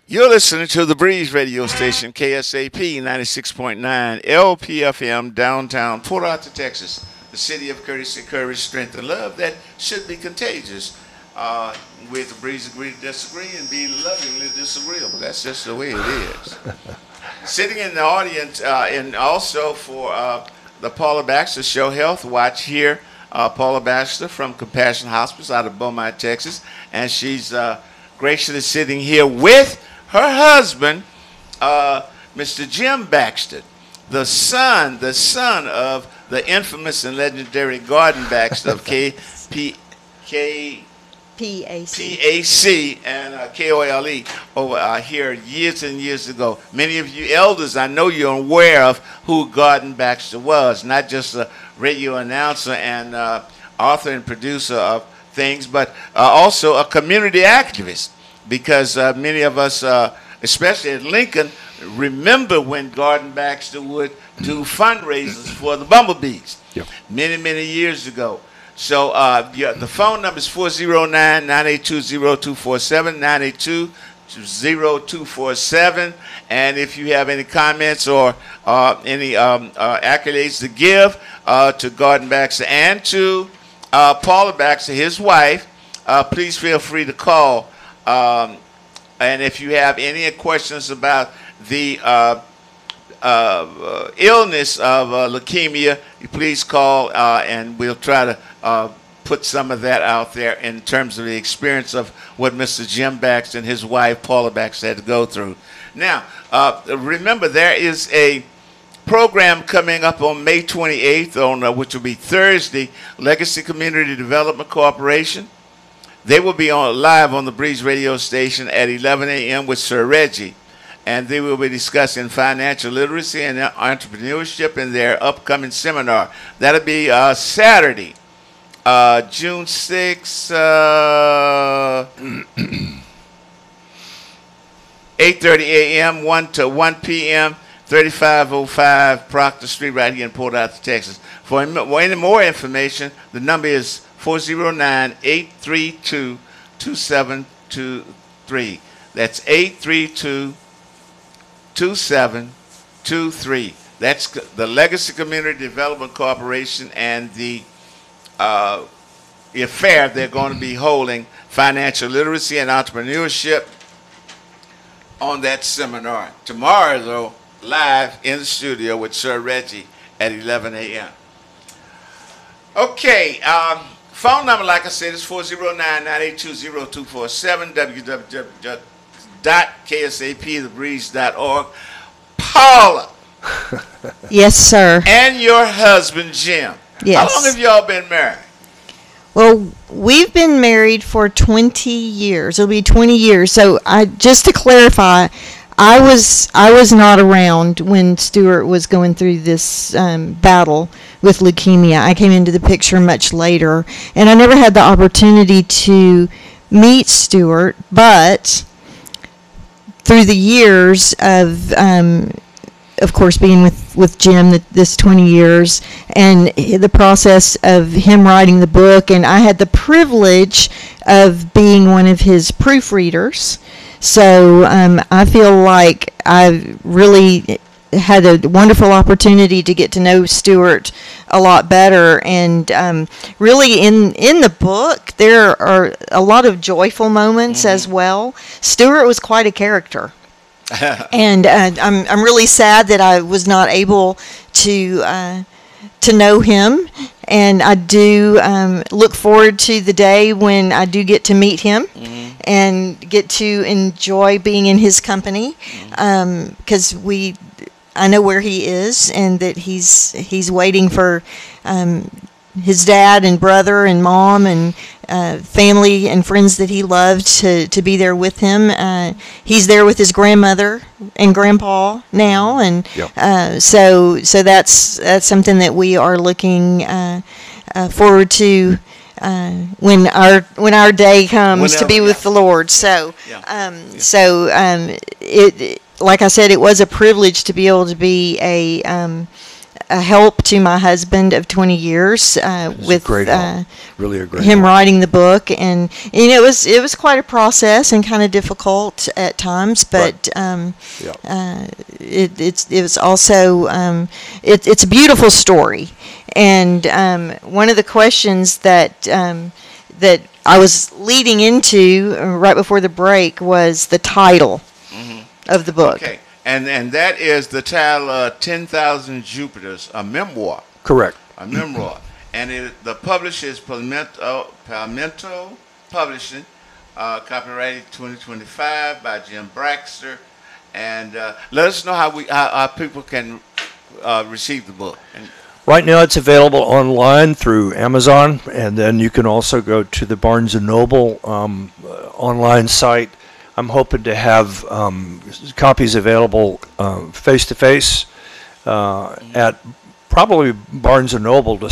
You're listening to the Breeze radio station, KSAP 96.9 LPFM, downtown Port Arthur, Texas, the city of courtesy, courage, strength, and love that should be contagious. With the Breeze agree to disagree and be lovingly disagreeable. That's just the way it is. Sitting in the audience, and also for the Paula Baxter Show Health Watch here, Paula Baxter from Compassion Hospice out of Beaumont, Texas, and she's graciously sitting here with her husband, Mr. Jim Baxter, the son of the infamous and legendary Gordon Baxter of PAC and KOLE over here years and years ago. Many of you elders, I know you're aware of who Gordon Baxter was, not just a radio announcer and author and producer of things, but also a community activist, because many of us, especially at Lincoln, remember when Gordon Baxter would do fundraisers for the Bumblebees many years ago. So the phone number is 409-982-0247, 982-0247. And if you have any comments or any accolades to give to Gordon Baxter and to Paula Baxter, his wife, please feel free to call. And if you have any questions about the illness of leukemia, please call and we'll try to put some of that out there in terms of the experience of what Mr. Jim Baxter and his wife Paula Baxter had to go through. Now, remember, there is a program coming up on May 28th, which will be Thursday, Legacy Community Development Corporation. They will be live on the Breeze radio station at 11 a.m. with Sir Reggie, and they will be discussing financial literacy and entrepreneurship in their upcoming seminar. That'll be Saturday, June 6th, 8:30 a.m., 1 to 1 p.m., 3505 Proctor Street right here in Port Arthur, Texas. For any more information, the number is 409-832-2723. That's 832-2723. That's the Legacy Community Development Corporation and the affair they're going to be holding, financial literacy and entrepreneurship, on that seminar. Tomorrow, though, live in the studio with Sir Reggie at 11 a.m. Okay, phone number, like I said, is 409-982-0247, www.ksapthebreeze.org. Paula. Yes, sir. And your husband, Jim. Yes. How long have y'all been married? Well, we've been married for 20 years. It'll be 20 years. So, just to clarify, I was not around when Stuart was going through this battle with leukemia. I came into the picture much later, and I never had the opportunity to meet Stuart, but through the years of course, being with Jim this 20 years, and the process of him writing the book, and I had the privilege of being one of his proofreaders. So I feel like I really had a wonderful opportunity to get to know Stuart a lot better, and really in the book there are a lot of joyful moments as well. Stuart was quite a character. And I'm really sad that I was not able to know him, and I do look forward to the day when I do get to meet him and get to enjoy being in his company, because I know where he is, and that he's waiting for his dad and brother and mom and family and friends that he loved to be there with him. He's there with his grandmother and grandpa now, and so that's something that we are looking forward to when our day comes to be with the Lord. So it, like I said, it was a privilege to be able to be a a help to my husband of 20 years with great help. Really a great him help. writing the book, and it was quite a process and kind of difficult at times, but it was also it's a beautiful story. And one of the questions that that I was leading into right before the break was the title of the book. Okay, and that is the title 10,000 Jupiters, a memoir. Correct. A memoir. And the publisher is Palmetto Publishing, copyrighted 2025 by Jim Baxter. And let us know how people can receive the book. Right now it's available online through Amazon, and then you can also go to the Barnes & Noble online site. I'm hoping to have copies available face-to-face at probably Barnes & Noble to